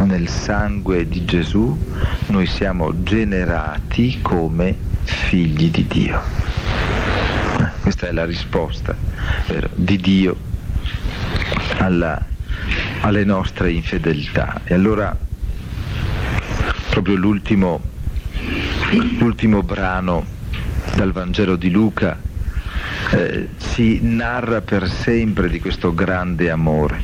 nel sangue di Gesù noi siamo generati come figli di Dio. Questa è la risposta, vero, di Dio alle nostre infedeltà. E allora proprio l'ultimo brano dal Vangelo di Luca si narra per sempre di questo grande amore.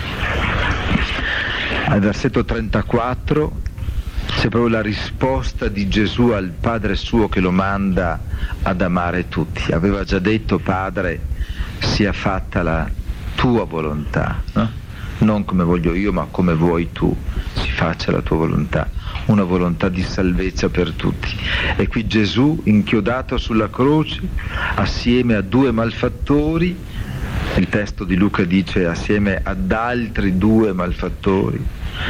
Al versetto 34 c'è proprio la risposta di Gesù al Padre suo che lo manda ad amare tutti. Aveva già detto: Padre, sia fatta la tua volontà, no? Non come voglio io, ma come vuoi tu, si faccia la tua volontà, una volontà di salvezza per tutti. E qui Gesù, inchiodato sulla croce, assieme a due malfattori, il testo di Luca dice assieme ad altri due malfattori,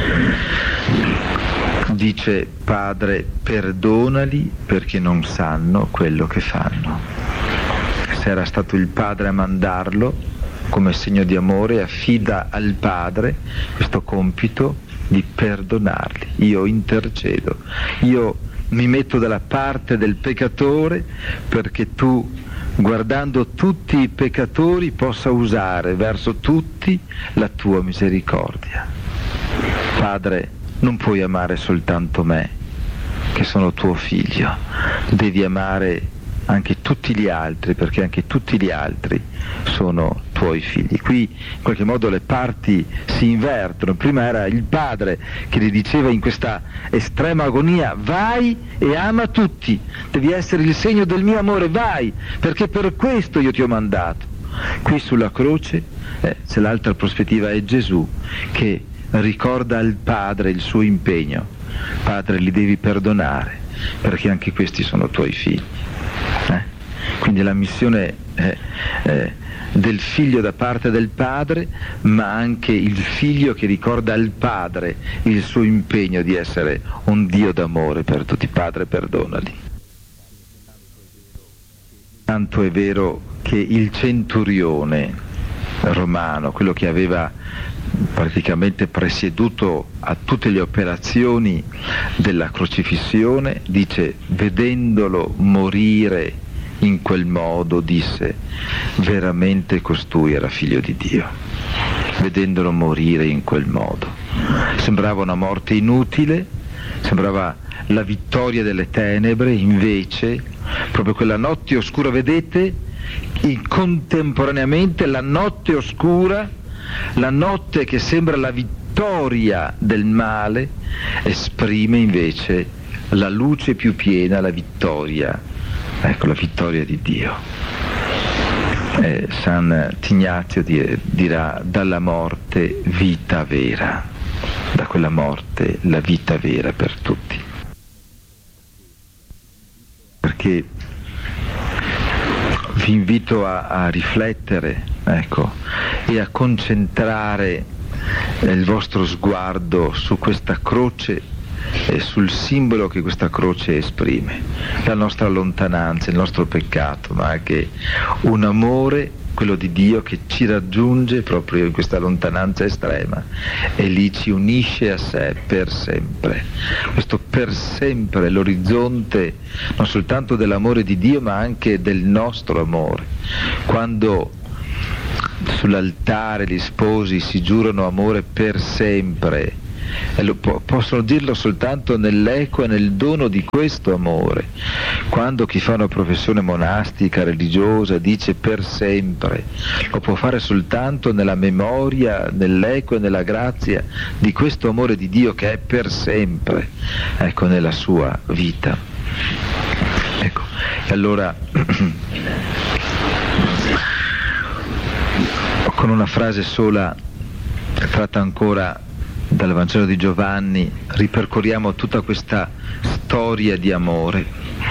dice: Padre, perdonali perché non sanno quello che fanno. Se era stato il Padre a mandarlo, come segno di amore, affida al Padre questo compito di perdonarli. Io intercedo, io mi metto dalla parte del peccatore perché tu, guardando tutti i peccatori, possa usare verso tutti la tua misericordia. Padre, non puoi amare soltanto me, che sono tuo figlio, devi amare anche tutti gli altri, perché anche tutti gli altri sono tuoi figli. Qui in qualche modo le parti si invertono. Prima era il padre che gli diceva in questa estrema agonia: vai e ama tutti, devi essere il segno del mio amore, vai, perché per questo io ti ho mandato. Qui sulla croce c'è l'altra prospettiva, è Gesù che ricorda al padre il suo impegno: Padre, li devi perdonare perché anche questi sono tuoi figli. Quindi la missione del figlio da parte del padre, ma anche il figlio che ricorda al padre il suo impegno di essere un Dio d'amore per tutti. Padre, perdonali. Tanto è vero che il centurione romano, quello che aveva praticamente presieduto a tutte le operazioni della crocifissione, dice: vedendolo morire in quel modo, disse: veramente costui era figlio di Dio. Vedendolo morire in quel modo, sembrava una morte inutile, sembrava la vittoria delle tenebre, invece proprio quella notte oscura, vedete, contemporaneamente la notte oscura, la notte che sembra la vittoria del male, esprime invece la luce più piena, la vittoria, ecco, la vittoria di Dio. San Ignazio dirà: dalla morte vita vera, da quella morte la vita vera per tutti. Perché vi invito a riflettere, ecco, e a concentrare il vostro sguardo su questa croce e sul simbolo che questa croce esprime, la nostra lontananza, il nostro peccato, ma anche un amore, quello di Dio, che ci raggiunge proprio in questa lontananza estrema e lì ci unisce a sé per sempre. Questo per sempre è l'orizzonte non soltanto dell'amore di Dio, ma anche del nostro amore. Quando sull'altare gli sposi si giurano amore per sempre, e possono dirlo soltanto nell'eco e nel dono di questo amore. Quando chi fa una professione monastica, religiosa, dice per sempre, lo può fare soltanto nella memoria, nell'eco e nella grazia di questo amore di Dio che è per sempre, ecco, nella sua vita. Ecco, e allora con una frase sola, tratta ancora dal Vangelo di Giovanni, ripercorriamo tutta questa storia di amore.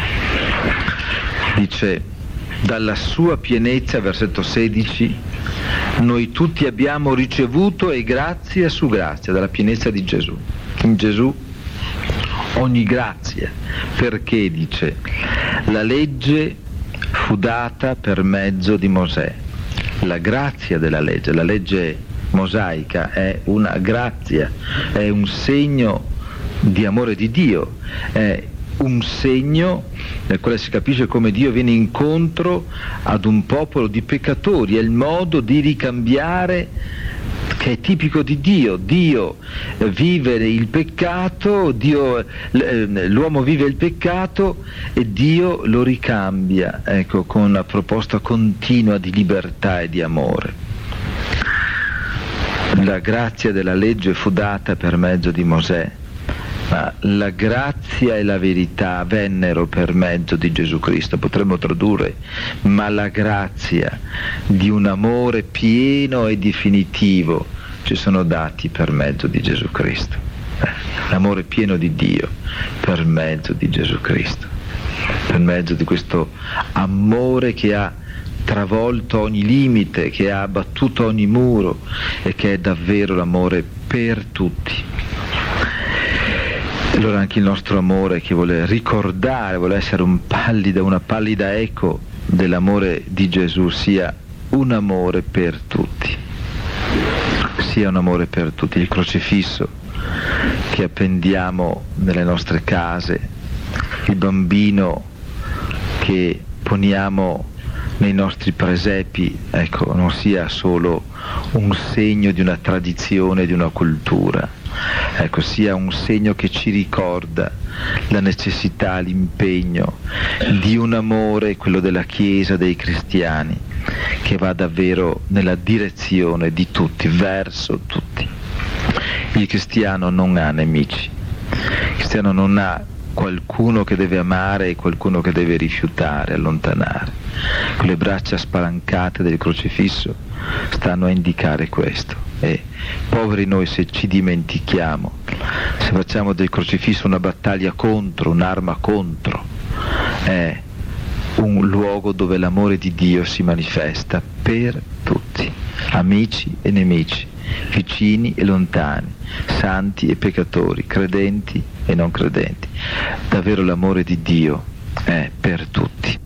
Dice: dalla sua pienezza, versetto 16, noi tutti abbiamo ricevuto e grazia su grazia, dalla pienezza di Gesù. In Gesù ogni grazia, perché, dice, la legge fu data per mezzo di Mosè, la grazia della legge, la legge mosaica, è una grazia, è un segno di amore di Dio, è un segno nel quale si capisce come Dio viene incontro ad un popolo di peccatori, è il modo di ricambiare che è tipico di Dio. Dio vive il peccato, l'uomo vive il peccato e Dio lo ricambia, ecco, con una proposta continua di libertà e di amore. La grazia della legge fu data per mezzo di Mosè, ma la grazia e la verità vennero per mezzo di Gesù Cristo. Potremmo tradurre, ma la grazia di un amore pieno e definitivo ci sono dati per mezzo di Gesù Cristo. L'amore pieno di Dio per mezzo di Gesù Cristo, per mezzo di questo amore che ha travolto ogni limite, che ha abbattuto ogni muro e che è davvero l'amore per tutti. Allora anche il nostro amore, che vuole ricordare, vuole essere una pallida eco dell'amore di Gesù, sia un amore per tutti, sia un amore per tutti. Il crocifisso che appendiamo nelle nostre case, il bambino che poniamo nei nostri presepi, ecco, non sia solo un segno di una tradizione, di una cultura, ecco, sia un segno che ci ricorda la necessità, l'impegno di un amore, quello della Chiesa, dei cristiani, che va davvero nella direzione di tutti, verso tutti. Il cristiano non ha nemici, il cristiano non ha qualcuno che deve amare e qualcuno che deve rifiutare, allontanare. Le braccia spalancate del crocifisso stanno a indicare questo, e poveri noi se ci dimentichiamo, se facciamo del crocifisso una battaglia contro, un'arma contro. È un luogo dove l'amore di Dio si manifesta per tutti, amici e nemici, vicini e lontani, santi e peccatori, credenti e non credenti. Davvero l'amore di Dio è per tutti.